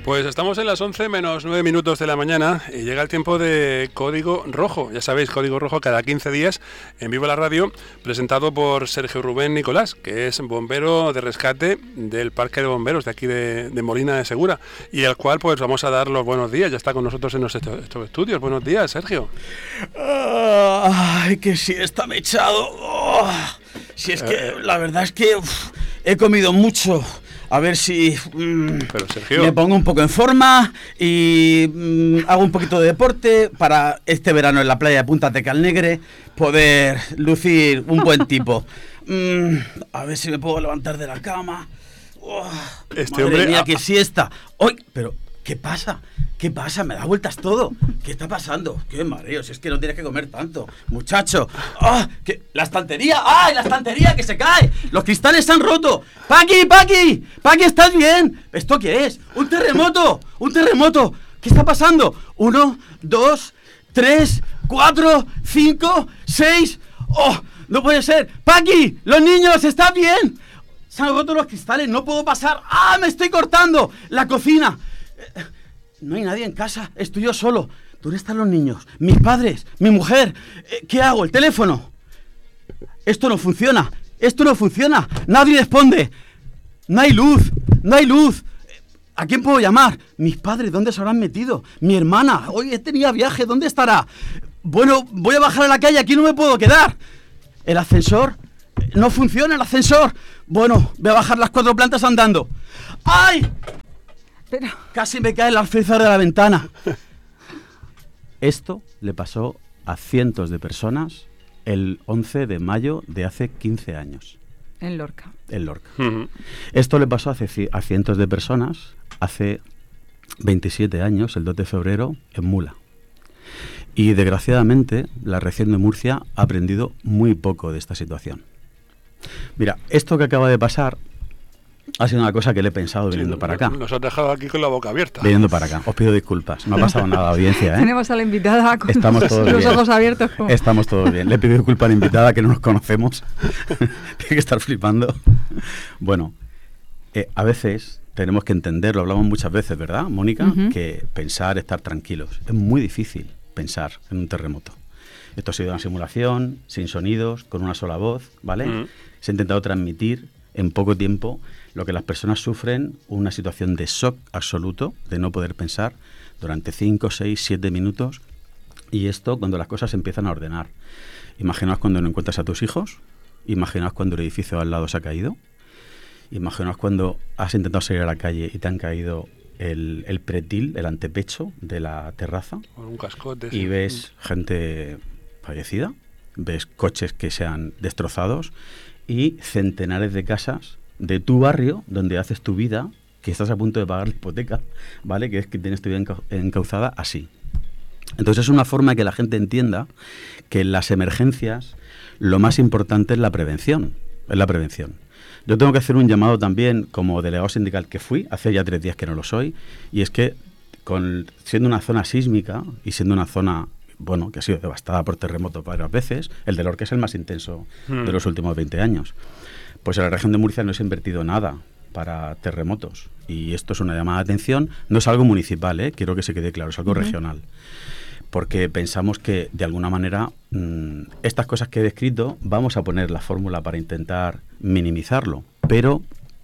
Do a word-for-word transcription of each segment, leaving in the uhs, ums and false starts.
Pues estamos en las once menos nueve minutos de la mañana y llega el tiempo de Código Rojo. Ya sabéis, Código Rojo cada quince días en Vivo la Radio, presentado por Sergio Rubén Nicolás, que es bombero de rescate del Parque de Bomberos de aquí de, de Molina de Segura, y al cual pues vamos a dar los buenos días. Ya está con nosotros en nuestros estos estudios. Buenos días, Sergio. Ay, que siesta me he echado. Oh, si es que eh, la verdad es que uf, he comido mucho. A ver si mmm, pero Sergio, me pongo un poco en forma y mmm, hago un poquito de deporte para este verano en la playa de Punta Tecalnegre poder lucir un buen tipo. mm, a ver si me puedo levantar de la cama. Oh, este madre hombre mía, a... qué siesta. Hoy, pero ¿qué pasa? ¿Qué pasa? Me da vueltas todo. ¿Qué está pasando? ¡Qué mareo! Si es que no tienes que comer tanto, muchacho. ¡Ah! ¿Qué? ¡La estantería! ¡Ay, la estantería que se cae! ¡Los cristales se han roto! ¡Paqui, Paqui! ¡Paqui, estás bien! ¿Esto qué es? ¡Un terremoto! ¡Un terremoto! ¿Qué está pasando? Uno, dos, tres, cuatro, cinco, seis... ¡Oh! ¡No puede ser! ¡Paqui! ¡Los niños! ¿Están bien? Se han roto los cristales, no puedo pasar. ¡Ah, me estoy cortando! ¡La cocina! No hay nadie en casa, estoy yo solo. ¿Dónde están los niños? ¿Mis padres? ¿Mi mujer? ¿Qué hago? ¿El teléfono? Esto no funciona, esto no funciona. Nadie responde. No hay luz, no hay luz. ¿A quién puedo llamar? ¿Mis padres? ¿Dónde se habrán metido? ¿Mi hermana? Hoy tenía viaje, ¿dónde estará? Bueno, voy a bajar a la calle, aquí no me puedo quedar. ¿El ascensor? No funciona el ascensor. Bueno, voy a bajar las cuatro plantas andando. ¡Ay! Pero... casi me cae el alféizar de la ventana. Esto le pasó a cientos de personas el once de mayo de hace quince años. En Lorca. En Lorca. Uh-huh. Esto le pasó hace, a cientos de personas hace veintisiete años, el dos de febrero, en Mula. Y desgraciadamente la región de Murcia ha aprendido muy poco de esta situación. Mira, esto que acaba de pasar ha sido una cosa que le he pensado viniendo sí, para acá. Nos has dejado aquí con la boca abierta. Viniendo para acá. Os pido disculpas. No ha pasado nada, audiencia, ¿eh? Tenemos a la invitada con Estamos los, todos los bien. ojos abiertos. Como... Estamos todos bien. Le pido disculpas a la invitada que no nos conocemos. Tiene que estar flipando. Bueno, eh, a veces tenemos que entender, lo hablamos muchas veces, ¿verdad, Mónica? Uh-huh. Que pensar, estar tranquilos. Es muy difícil pensar en un terremoto. Esto ha sido una simulación, sin sonidos, con una sola voz, ¿vale? Uh-huh. Se ha intentado transmitir en poco tiempo lo que las personas sufren, una situación de shock absoluto, de no poder pensar durante cinco, seis, siete minutos, y esto cuando las cosas se empiezan a ordenar. Imaginaos cuando no encuentras a tus hijos, imaginaos cuando el edificio al lado se ha caído, imaginaos cuando has intentado salir a la calle y te han caído el, el pretil, el antepecho de la terraza, un cascote, y sí. ves gente fallecida, ves coches que se han destrozados y centenares de casas de tu barrio, donde haces tu vida, que estás a punto de pagar la hipoteca, ¿vale? Que es que tienes tu vida encau- encauzada así. Entonces es una forma de que la gente entienda que en las emergencias lo más importante es la prevención, es la prevención. Yo tengo que hacer un llamado también como delegado sindical que fui, hace ya tres días que no lo soy, y es que con, siendo una zona sísmica y siendo una zona, bueno, que ha sido devastada por terremotos varias veces, el de Lorca es el más intenso mm. de los últimos veinte años. Pues en la región de Murcia no se ha invertido nada para terremotos. Y esto es una llamada de atención. No es algo municipal, ¿eh? Quiero que se quede claro, es algo uh-huh. regional. Porque pensamos que, de alguna manera, mmm, estas cosas que he descrito, vamos a poner la fórmula para intentar minimizarlo. Pero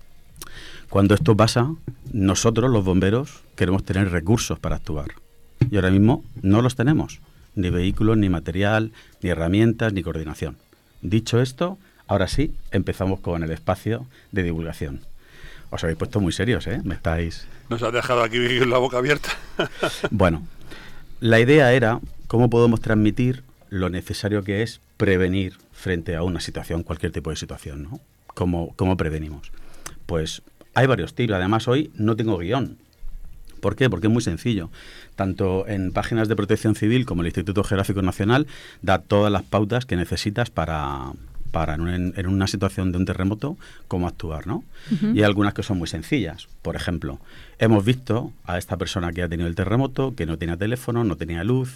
cuando esto pasa, nosotros, los bomberos, queremos tener recursos para actuar. Y ahora mismo no los tenemos. Ni vehículos, ni material, ni herramientas, ni coordinación. Dicho esto... ahora sí, empezamos con el espacio de divulgación. Os habéis puesto muy serios, ¿eh? Me estáis... Nos has dejado aquí la boca abierta. Bueno, la idea era cómo podemos transmitir lo necesario que es prevenir frente a una situación, cualquier tipo de situación, ¿no? ¿Cómo, cómo prevenimos? Pues hay varios tips. Además, hoy no tengo guión. ¿Por qué? Porque es muy sencillo. Tanto en páginas de Protección Civil como el Instituto Geográfico Nacional da todas las pautas que necesitas para... para en, un, en una situación de un terremoto, cómo actuar, ¿no? Uh-huh. Y hay algunas que son muy sencillas. Por ejemplo, hemos visto a esta persona que ha tenido el terremoto, que no tenía teléfono, no tenía luz,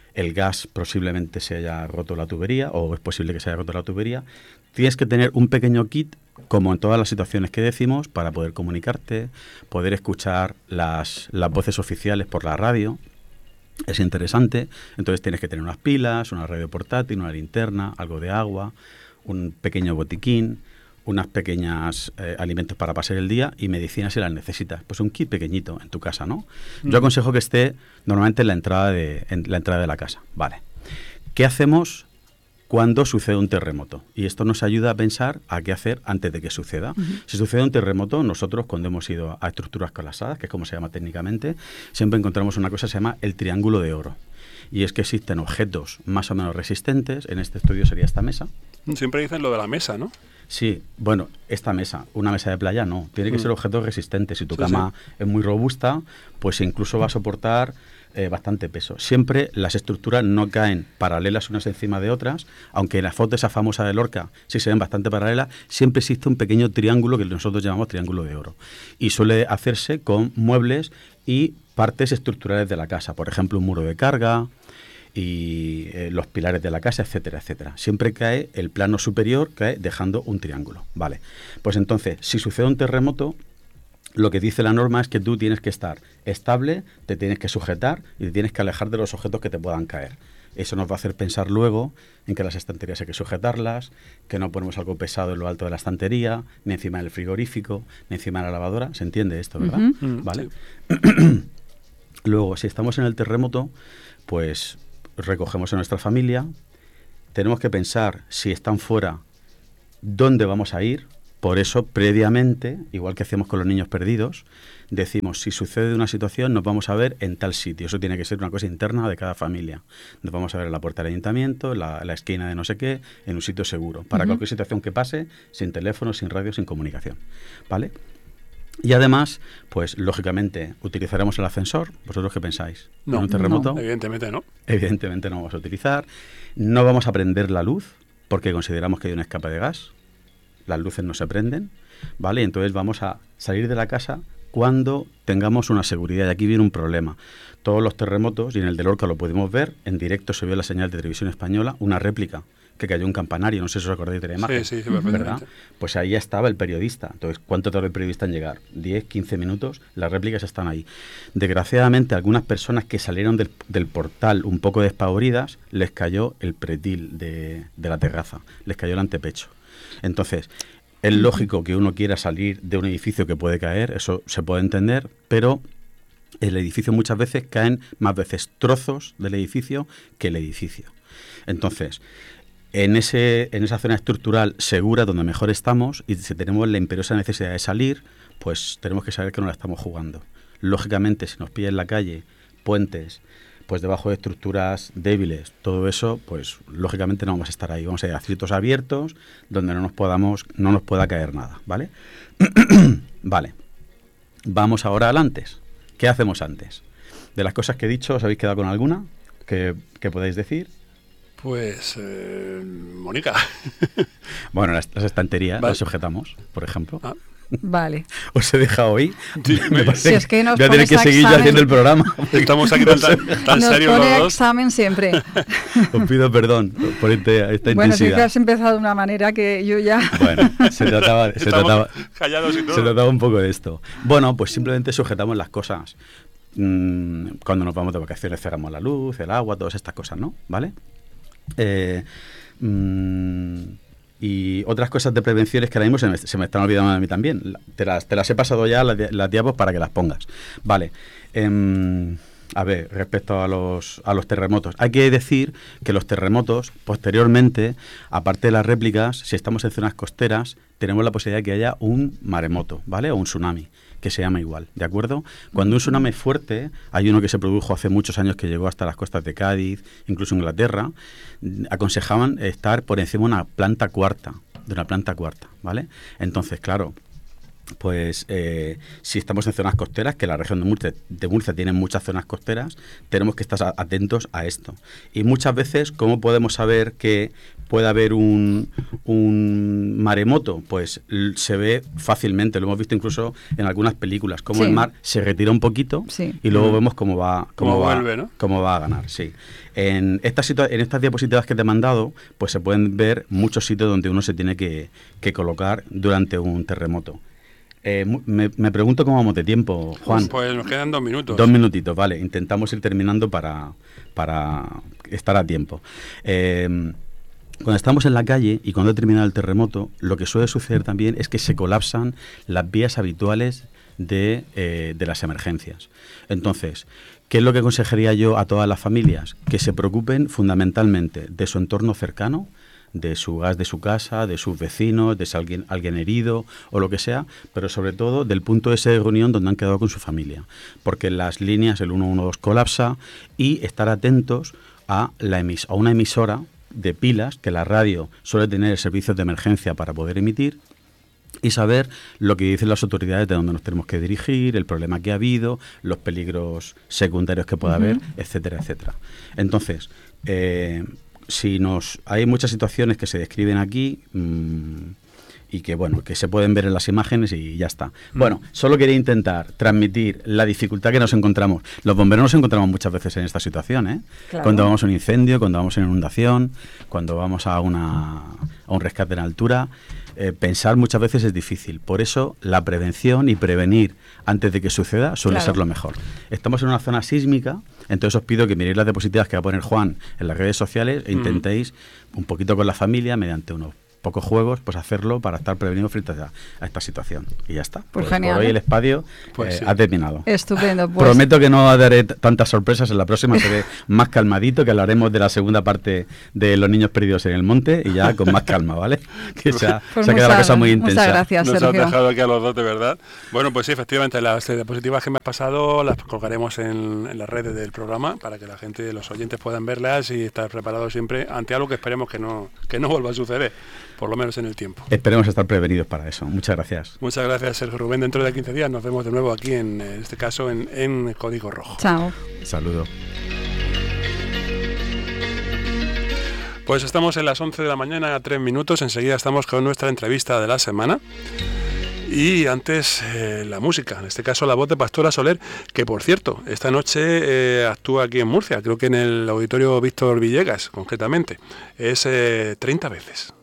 el gas posiblemente se haya roto la tubería, o es posible que se haya roto la tubería. Tienes que tener un pequeño kit, como en todas las situaciones que decimos, para poder comunicarte, poder escuchar las, las voces oficiales por la radio. Es interesante. Entonces tienes que tener unas pilas, una radio portátil, una linterna, algo de agua, un pequeño botiquín, unas pequeñas eh, alimentos para pasar el día y medicinas si las necesitas. Pues un kit pequeñito en tu casa, ¿no? Mm. Yo aconsejo que esté normalmente en la entrada de, en la entrada de la casa. Vale. ¿Qué hacemos cuando sucede un terremoto? Y esto nos ayuda a pensar a qué hacer antes de que suceda. Uh-huh. Si sucede un terremoto, nosotros cuando hemos ido a estructuras colapsadas, que es como se llama técnicamente, siempre encontramos una cosa que se llama el triángulo de oro. Y es que existen objetos más o menos resistentes. En este estudio sería esta mesa. Siempre dicen lo de la mesa, ¿no? Sí, bueno, esta mesa, una mesa de playa no, tiene que mm. ser objetos resistentes. Si tu sí, cama sí. es muy robusta, pues incluso va a soportar eh, bastante peso. Siempre las estructuras no caen paralelas unas encima de otras, aunque en la foto esa famosa de Lorca sí se ven bastante paralelas, siempre existe un pequeño triángulo que nosotros llamamos triángulo de oro. Y suele hacerse con muebles y partes estructurales de la casa, por ejemplo, un muro de carga, y eh, los pilares de la casa, etcétera, etcétera. Siempre cae el plano superior, cae dejando un triángulo. Vale. Pues entonces, si sucede un terremoto, lo que dice la norma es que tú tienes que estar estable, te tienes que sujetar y te tienes que alejar de los objetos que te puedan caer. Eso nos va a hacer pensar luego en que las estanterías hay que sujetarlas, que no ponemos algo pesado en lo alto de la estantería, ni encima del frigorífico, ni encima de la lavadora. ¿Se entiende esto, verdad? Uh-huh. Vale. Sí. Luego, si estamos en el terremoto, pues recogemos a nuestra familia, tenemos que pensar si están fuera, dónde vamos a ir. Por eso, previamente, igual que hacemos con los niños perdidos, decimos, si sucede una situación, nos vamos a ver en tal sitio. Eso tiene que ser una cosa interna de cada familia. Nos vamos a ver en la puerta del ayuntamiento, en la, la esquina de no sé qué, en un sitio seguro. Para uh-huh. cualquier situación que pase, sin teléfono, sin radio, sin comunicación. ¿Vale? Y además, pues lógicamente utilizaremos el ascensor. ¿Vosotros qué pensáis? No, ¿En un terremoto? No, evidentemente no. Evidentemente no vamos a utilizar. No vamos a prender la luz porque consideramos que hay un escape de gas. Las luces no se prenden, ¿vale? Entonces vamos a salir de la casa cuando tengamos una seguridad. Y aquí viene un problema. Todos los terremotos, y en el de Lorca lo pudimos ver, en directo se vio la señal de televisión española, una réplica, que cayó un campanario, no sé si os acordáis de la imagen. Sí, sí, sí, ¿verdad? Pues ahí estaba el periodista. Entonces, ¿cuánto tardó el periodista en llegar? diez, quince minutos, las réplicas están ahí. Desgraciadamente, algunas personas que salieron del, del portal un poco despavoridas, les cayó el pretil de, de la terraza, les cayó el antepecho. Entonces, es lógico que uno quiera salir de un edificio que puede caer, eso se puede entender, pero el edificio muchas veces caen más veces trozos del edificio que el edificio. Entonces, en ese en esa zona estructural segura donde mejor estamos, y si tenemos la imperiosa necesidad de salir, pues tenemos que saber que no la estamos jugando. Lógicamente, si nos pilla en la calle, puentes, pues debajo de estructuras débiles, todo eso, pues lógicamente no vamos a estar ahí. Vamos a ir a sitios abiertos donde no nos podamos, no nos pueda caer nada, ¿vale? Vale. Vamos ahora al antes. ¿Qué hacemos antes? De las cosas que he dicho, ¿os habéis quedado con alguna que, que podáis decir? Pues, eh, Mónica. Bueno, las, las estanterías vale. las sujetamos, por ejemplo. Ah. Vale. Os he dejado hoy. Sí, me parece si es que nos voy a tener que seguir yo haciendo el programa. Estamos aquí tan, tan serios los dos. Nos pone dos. examen siempre. Os pido perdón por este, esta bueno, intensidad. sí que has empezado de una manera que yo ya... Bueno, se trataba, se trataba, callados y todo. se trataba un poco de esto. Bueno, pues simplemente sujetamos las cosas. Mm, cuando nos vamos de vacaciones cerramos la luz, el agua, todas estas cosas, ¿no? ¿Vale? Eh, mmm, y otras cosas de prevenciones que ahora mismo se me, se me están olvidando a mí también. Te las, te las he pasado ya las, las diapos para que las pongas. Vale. Eh, a ver, respecto a los, a los terremotos. Hay que decir que los terremotos, posteriormente, aparte de las réplicas, si estamos en zonas costeras, tenemos la posibilidad de que haya un maremoto, ¿vale? O un tsunami, que se llama igual, ¿de acuerdo? Cuando un tsunami es fuerte, hay uno que se produjo hace muchos años que llegó hasta las costas de Cádiz, incluso Inglaterra, aconsejaban estar por encima de una planta cuarta, de una planta cuarta, ¿vale? Entonces, claro, pues eh, si estamos en zonas costeras, que la región de Murcia, de Murcia tiene muchas zonas costeras, tenemos que estar atentos a esto. Y muchas veces, ¿cómo podemos saber que puede haber un, un maremoto? Pues l- se ve fácilmente, lo hemos visto incluso en algunas películas, cómo Sí. el mar se retira un poquito Sí. y luego Mm. vemos cómo va, cómo, Cómo va, vuelve, ¿no? cómo va a ganar. Sí. En, esta situa- en estas diapositivas que te he mandado, pues se pueden ver muchos sitios donde uno se tiene que, que colocar durante un terremoto. Eh, mu- me, me pregunto cómo vamos de tiempo, Juan. Pues nos quedan dos minutos. Dos minutitos, vale. Intentamos ir terminando para, para estar a tiempo. Eh, cuando estamos en la calle y cuando ha terminado el terremoto, lo que suele suceder también es que se colapsan las vías habituales de, eh, de las emergencias. Entonces, ¿qué es lo que aconsejaría yo a todas las familias? Que se preocupen fundamentalmente de su entorno cercano, de su gas de su casa, de sus vecinos, de si alguien, alguien herido o lo que sea, pero sobre todo del punto ese de reunión donde han quedado con su familia. Porque las líneas, el uno uno dos colapsa, y estar atentos a, la emis- a una emisora de pilas, que la radio suele tener servicios de emergencia para poder emitir, y saber lo que dicen las autoridades de dónde nos tenemos que dirigir, el problema que ha habido, los peligros secundarios que pueda Ujú. haber, etcétera, etcétera. Entonces, eh, si nos hay muchas situaciones que se describen aquí mmm, y que bueno que se pueden ver en las imágenes y ya está. Mm. Bueno, solo quería intentar transmitir la dificultad que nos encontramos. Los bomberos nos encontramos muchas veces en esta situación, ¿eh? Claro. Cuando vamos a un incendio, cuando vamos a una inundación, cuando vamos a una a un rescate en altura. Eh, pensar muchas veces es difícil. Por eso la prevención y prevenir antes de que suceda suele Claro. ser lo mejor. Estamos en una zona sísmica, entonces os pido que miréis las diapositivas que va a poner Juan en las redes sociales e Mm. intentéis un poquito con la familia, mediante unos pocos juegos, pues hacerlo para estar prevenidos frente a, a esta situación. Y ya está. Pues genial, por hoy ¿eh? el espacio Pues eh, sí. ha terminado. Estupendo. Pues, Prometo que no daré t- tantas sorpresas, en la próxima seré más calmadito, que hablaremos de la segunda parte de Los niños perdidos en el monte y ya con más calma, ¿vale? Que se ha, pues se ha quedado la muchas- cosa muy intensa. Muchas gracias, Nos has Sergio. dejado aquí a los dos, de verdad. Bueno, pues sí, efectivamente, las diapositivas que me has pasado las colgaremos en, en las redes del programa para que la gente, los oyentes puedan verlas y estar preparados siempre ante algo que esperemos que no, que no vuelva a suceder, por lo menos en el tiempo. Esperemos estar prevenidos para eso. Muchas gracias. Muchas gracias, Sergio Rubén. Dentro de quince días nos vemos de nuevo aquí, en, en este caso, en, en Código Rojo. Chao. Saludos. Pues estamos en las once de la mañana, a tres minutos. Enseguida estamos con nuestra entrevista de la semana. Y antes eh, la música, en este caso la voz de Pastora Soler, que por cierto, esta noche eh, actúa aquí en Murcia, creo que en el Auditorio Víctor Villegas, concretamente. Es eh, treinta veces.